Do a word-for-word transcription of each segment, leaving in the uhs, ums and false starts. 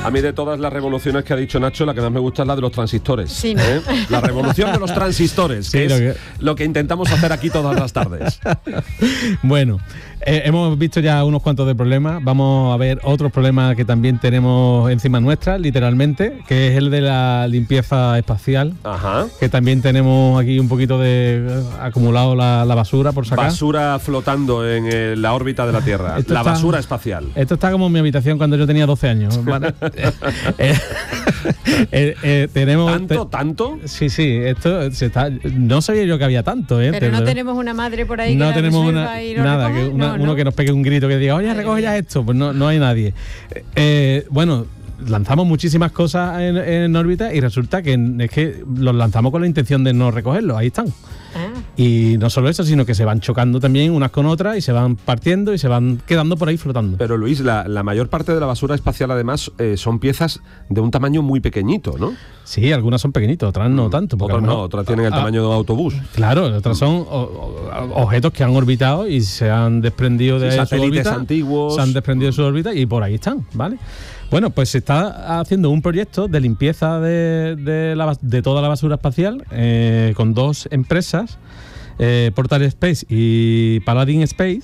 A mí de todas las revoluciones que ha dicho Nacho, la que más me gusta es la de los transistores. Sí, ¿no? ¿eh? La revolución de los transistores, Sí, que lo es que- lo que intentamos hacer aquí todas las tardes. Bueno, eh, hemos visto ya unos cuantos de problemas. Vamos a ver otros problemas que también tenemos encima nuestra, literalmente, que es el de la limpieza espacial. Ajá. Que también tenemos aquí un poquito de eh, acumulado la, la basura por sacar. Basura flotando en eh, la órbita de la Tierra. Esto La está- basura espacial. Esto está como en mi habitación cuando yo tenía doce años. ¿vale? eh, eh, eh, tenemos ¿Tanto? te- ¿Tanto? Sí, sí, esto se está. No sabía yo que había tanto, ¿eh? Pero no Te- tenemos una madre por ahí que no la tenemos resuelva una, y lo nada, recoja. que una- No, uno no. que nos pegue un grito que diga, oye, Madre recoge ya mía. esto. Pues no, no hay nadie. Eh, bueno, lanzamos muchísimas cosas en, en órbita y resulta que es que los lanzamos con la intención de no recogerlos. Ahí están. Ah, Y no solo eso, sino que se van chocando también unas con otras y se van partiendo y se van quedando por ahí flotando. Pero Luis, la, la mayor parte de la basura espacial además eh, son piezas de un tamaño muy pequeñito, ¿no? Sí, algunas son pequeñitas, otras no tanto. porque Otras no, algunas- otras tienen el ah, tamaño de un autobús. Claro, otras son o- o- objetos que han orbitado y se han desprendido de Sí, su satélites órbita. antiguos. Se han desprendido de su órbita y por ahí están, ¿vale? Bueno, pues se está haciendo un proyecto de limpieza de, de, la bas- de toda la basura espacial eh, con dos empresas, eh, Portal Space y Paladin Space,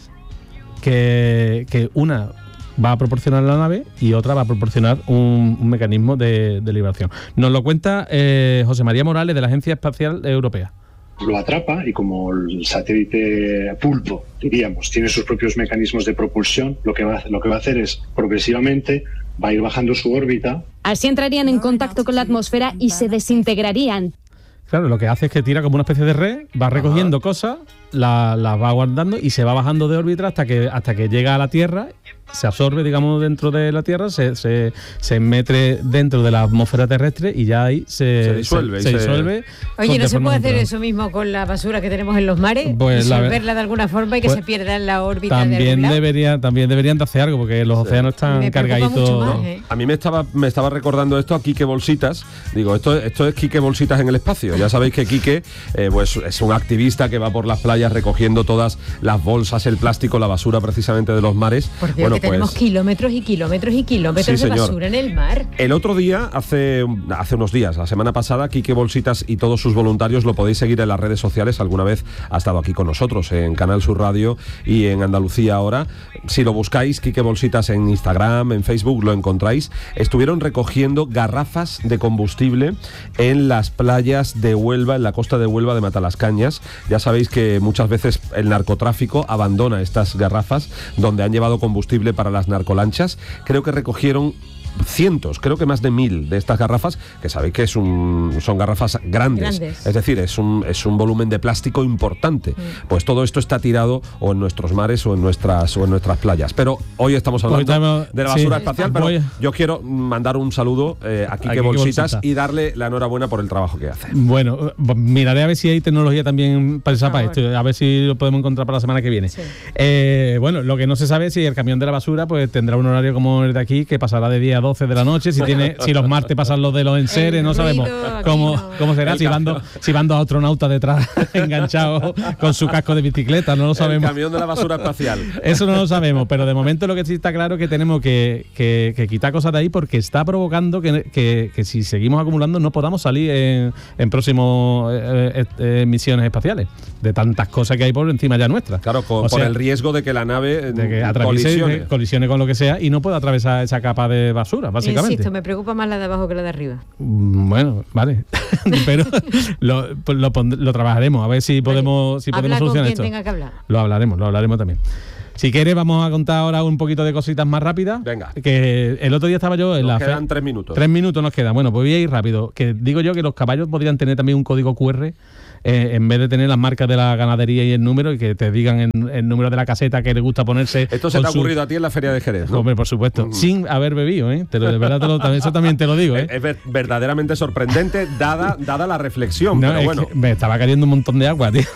que, que una va a proporcionar la nave y otra va a proporcionar un, un mecanismo de, de liberación. Nos lo cuenta eh, José María Morales de la Agencia Espacial Europea. Lo atrapa y como el satélite pulpo, diríamos, tiene sus propios mecanismos de propulsión, lo que va, a- lo que va a hacer es progresivamente va a ir bajando su órbita. Así entrarían en contacto con la atmósfera y se desintegrarían. Claro, lo que hace es que tira como una especie de red, va recogiendo cosas, las la va guardando y se va bajando de órbita hasta que hasta que llega a la Tierra, se absorbe, digamos, dentro de la Tierra, se, se, se mete dentro de la atmósfera terrestre y ya ahí se, Se disuelve Se, y se se- disuelve. Oye, con- ¿no de se forma puede hacer natural. eso mismo con la basura que tenemos en los mares? Pues la ver- Disolverla de alguna forma y que pues se pierda en la órbita de También algún lado. debería, también deberían de hacer algo porque los océanos están Me preocupa cargaditos. mucho más, ¿eh? A mí me estaba, me estaba recordando esto a Quique Bolsitas. Digo, esto, esto es Quique Bolsitas en el espacio. Ya sabéis que Quique eh, pues, es un activista que va por las playas recogiendo todas las bolsas, el plástico, la basura precisamente de los mares. Porque Bueno, que tenemos pues, kilómetros y kilómetros y kilómetros Sí, de señor. basura en el mar. el otro día, hace, hace unos días, la semana pasada, Quique Bolsitas y todos sus voluntarios lo podéis seguir en las redes sociales. Alguna vez ha estado aquí con nosotros en Canal Sur Radio y en Andalucía Ahora. Si lo buscáis, Quique Bolsitas en Instagram, en Facebook, lo encontráis. Estuvieron recogiendo garrafas de combustible en las playas de Huelva, en la costa de Huelva de Matalascañas. Ya sabéis que muchas veces el narcotráfico abandona estas garrafas donde han llevado combustible para las narcolanchas. Creo que recogieron cientos, creo que más de mil de estas garrafas, que sabéis que es un, son garrafas grandes, Grandes. es decir, es un, es un volumen de plástico importante. Mm. Pues todo esto está tirado o en nuestros mares o en nuestras o en nuestras playas. Pero hoy estamos hablando Hoy estamos- de la sí, basura espacial, pero voy a- yo quiero mandar un saludo eh, a Quique Quique Bolsitas Bolsita. y darle la enhorabuena por el trabajo que hace. Bueno, eh, miraré a ver si hay tecnología también para esa Por para favor. esto, a ver si lo podemos encontrar para la semana que viene. Sí. Eh, bueno, lo que no se sabe es si el camión de la basura pues tendrá un horario como el de aquí, que pasará de diez a doce de la noche, si tiene, si los martes pasan los de los enseres, El no sabemos ruido aquí cómo, no. cómo será, El si van, ca- dos, si van dos astronautas detrás enganchados con su casco de bicicleta, no lo El sabemos. camión de la basura espacial. Eso no lo sabemos, pero de momento lo que sí está claro es que tenemos que, que- que quitar cosas de ahí porque está provocando que, que- que si seguimos acumulando no podamos salir en, en próximas eh, eh, misiones espaciales, de tantas cosas que hay por encima ya nuestras. Claro, con- O por sea, el riesgo de que la nave de que mm, atraviese, colisione. de- colisione con lo que sea y no pueda atravesar esa capa de basura, básicamente. Insisto, me preocupa más la de abajo que la de arriba. Mm, Bueno, vale, pero lo, pues lo, pond- lo trabajaremos a ver si podemos, si Habla podemos con solucionar quien esto. tenga que hablar. Lo hablaremos, lo hablaremos también. Si quieres, vamos a contar ahora un poquito de cositas más rápidas. Venga. Que el otro día estaba yo en Nos la quedan fe- tres minutos. Tres minutos nos quedan. Bueno, pues voy a ir rápido. Que digo yo que los caballos podrían tener también un código cu erre eh, en vez de tener las marcas de la ganadería y el número, y que te digan el, el número de la caseta que le gusta ponerse. Esto se con te ha su- ocurrido a ti en la Feria de Jerez, ¿no? Hombre, por supuesto. Mm. Sin haber bebido, ¿eh? Te lo, de verdad, te lo- también- eso también te lo digo, ¿eh? Es ver- verdaderamente sorprendente dada, dada la reflexión, No, pero es bueno. que me estaba cayendo un montón de agua, tío.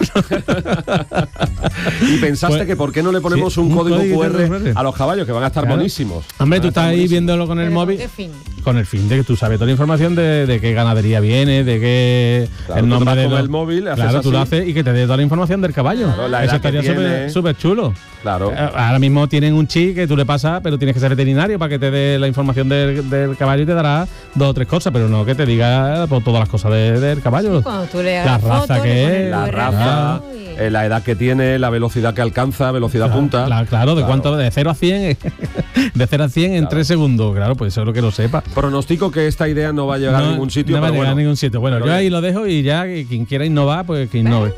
Y pensaste Pues- que por qué no le ponemos sí, un, un código código cu erre cu erre. a los caballos, que van a estar Claro. buenísimos. Hombre, Van tú a estar estás ahí buenísimos. viéndolo con el ¿Pero con móvil. qué fin? Con el fin de que tú sabes toda la información de, de qué ganadería viene, de qué Claro, el tú te nombre vas de con los- el móvil móvil, haces Claro, tú lo así. haces y que te dé toda la información del caballo. Claro, la edad Eso estaría que tiene. súper súper chulo. Claro. Eh, Ahora mismo tienen un chip que tú le pasas, pero tienes que ser veterinario para que te dé la información del, del caballo y te dará dos o tres cosas, pero no que te diga pues, todas las cosas de- del caballo. Cuando tú le La hagas raza foto, que le pones es, el La U R L, raza, y- eh, la edad que tiene, la velocidad que alcanza, velocidad Claro, punta. claro, claro, de cuánto, de cero a cien, de cero a cien en Claro. tres segundos. Claro, pues eso es lo que lo sepa. Pronostico que esta idea no va a llegar a ningún sitio. No va a pero llegar bueno. a ningún sitio. Bueno, Pero yo bien. ahí lo dejo y ya que quien quiera innovar, pues que innove.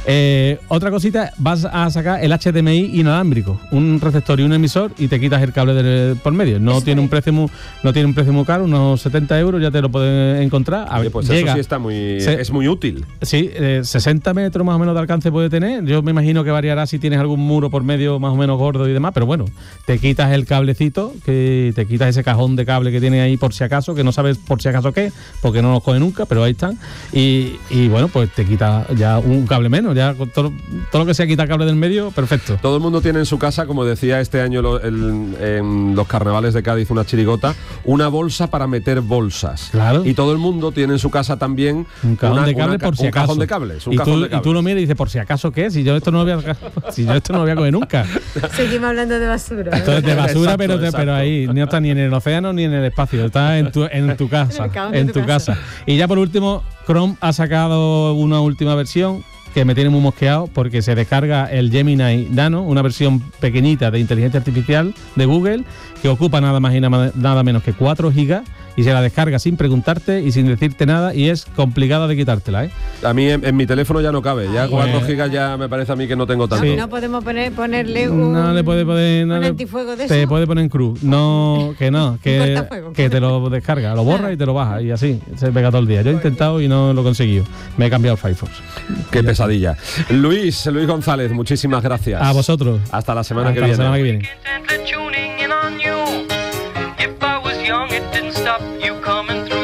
Eh, otra cosita, vas a sacar el H D M I inalámbrico, un receptor y un emisor y te quitas el cable del- por medio. No Eso tiene un es. precio muy, no tiene un precio muy caro, unos setenta euros ya te lo puedes encontrar. A Oye, ver, pues llega, eso sí está muy, se- es muy útil. Sí, eh, sesenta metros más o menos de alcance puede tener. Yo me imagino que variará si tienes algún muro por medio más o menos gordo y demás, pero bueno, te quitas el cablecito, que te quitas ese cajón de cable que tiene ahí por si acaso, que no sabes por si acaso qué, porque no los coge nunca, pero ahí están. Y, y bueno, pues te quita ya un cable menos, ya con todo, todo lo que sea quitar cable del medio, perfecto. Todo el mundo tiene en su casa, como decía este año lo- el- en los carnavales de Cádiz, una chirigota, una bolsa para meter bolsas. Claro. Y todo el mundo tiene en su casa también Un cajón una- de cable una ca- por si un acaso. cajón de cables. Un y, cajón tú, de y tú cables. lo miras y dices, por si acaso qué, si yo esto no lo voy a, si yo esto no lo voy a coger nunca. Seguimos hablando de basura. ¿no? Esto es de basura, Exacto, pero, te- exacto. pero ahí no está ni en el océano ni en el espacio, está en tu, en tu casa, En el cajón de en tu tu casa. casa. Y ya por último, Chrome ha sacado una última versión que me tiene muy mosqueado porque se descarga el Gemini Nano, una versión pequeñita de inteligencia artificial de Google que ocupa nada más y nada, nada menos que cuatro gigas y se la descarga sin preguntarte y sin decirte nada y es complicada de quitártela, ¿eh? A mí en, en mi teléfono ya no cabe. Ya Ay, cuatro pues- gigas ya me parece a mí que no tengo tanto. Sí. No podemos poner, ponerle un, No le puede poner no un le- antifuego de te eso. puede poner en cruz. No, que no, que, cortafuego. que te lo descarga, lo borra y te lo baja y así se pega todo el día. Yo he intentado y no lo he conseguido. Me he cambiado el Firefox. Qué pesadilla. Luis, Luis González, muchísimas gracias. A vosotros. Hasta la semana Hasta que la viene. semana que viene. Intently tuning in on you. If I was young, it didn't stop you coming through.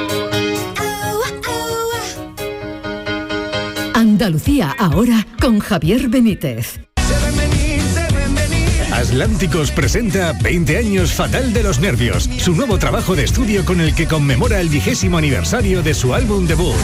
Andalucía ahora con Javier Benítez. Atlánticos presenta veinte años Fatal de los Nervios, su nuevo trabajo de estudio con el que conmemora el vigésimo aniversario de su álbum debut.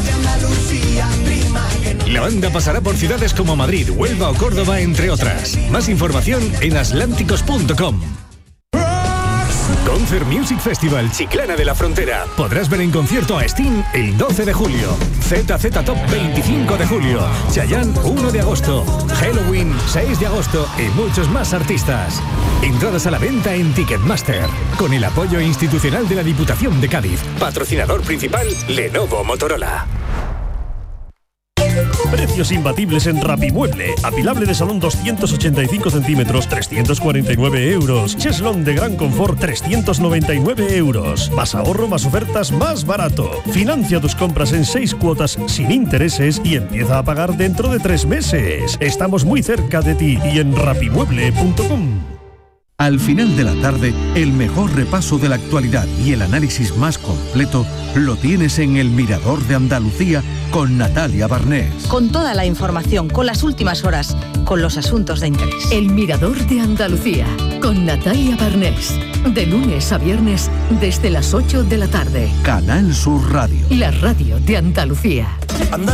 La banda pasará por ciudades como Madrid, Huelva o Córdoba, entre otras. Más información en atlánticos punto com. Concert Music Festival Chiclana de la Frontera. Podrás ver en concierto a Sting el doce de julio, Z Z Top veinticinco de julio, Chayanne uno de agosto, Halloween seis de agosto y muchos más artistas. Entradas a la venta en Ticketmaster, con el apoyo institucional de la Diputación de Cádiz. Patrocinador principal, Lenovo Motorola. Precios imbatibles en Rapimueble. Apilable de salón doscientos ochenta y cinco centímetros, trescientos cuarenta y nueve euros. Cheslón de gran confort, trescientos noventa y nueve euros. Más ahorro, más ofertas, más barato. Financia tus compras en seis cuotas sin intereses y empieza a pagar dentro de tres meses. Estamos muy cerca de ti y en rapimueble punto com. Al final de la tarde, el mejor repaso de la actualidad y el análisis más completo lo tienes en El Mirador de Andalucía con Natalia Barnés. Con toda la información, con las últimas horas, con los asuntos de interés. El Mirador de Andalucía con Natalia Barnés. De lunes a viernes desde las ocho de la tarde. Canal Sur Radio. La radio de Andalucía.